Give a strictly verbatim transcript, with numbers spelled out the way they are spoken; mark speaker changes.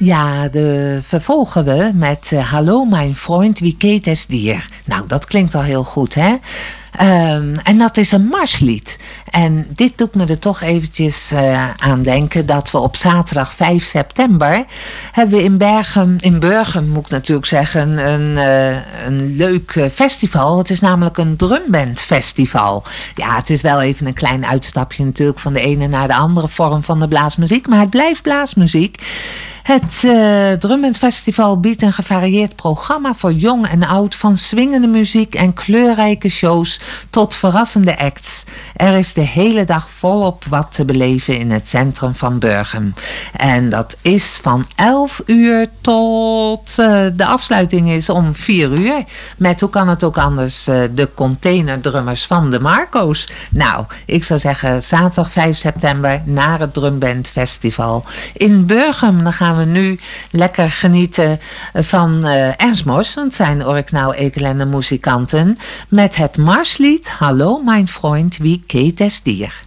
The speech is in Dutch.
Speaker 1: Ja, de vervolgen we met uh, Hallo mijn vriend, wie keet es dir? Nou, dat klinkt al heel goed, hè? Um, en dat is een marslied. En dit doet me er toch eventjes uh, aan denken dat we op zaterdag vijf september hebben we in Bergen, in Burgum moet ik natuurlijk zeggen, een, uh, een leuk festival. Het is namelijk een drumbandfestival. Ja, het is wel even een klein uitstapje natuurlijk van de ene naar de andere vorm van de blaasmuziek, maar het blijft blaasmuziek. Het uh, Drumbandfestival biedt een gevarieerd programma voor jong en oud, van swingende muziek en kleurrijke shows tot verrassende acts. Er is de hele dag volop wat te beleven in het centrum van Burgum. En dat is van elf uur tot uh, de afsluiting is om vier uur. Met, hoe kan het ook anders, uh, de containerdrummers van de Marco's. Nou, ik zou zeggen zaterdag vijf september naar het Drumbandfestival in Burgum. Dan gaan we nu lekker genieten van uh, Ernst Mos, want zijn Original Ekelende muzikanten, met het marslied Hallo mijn vriend, wie keet es dir?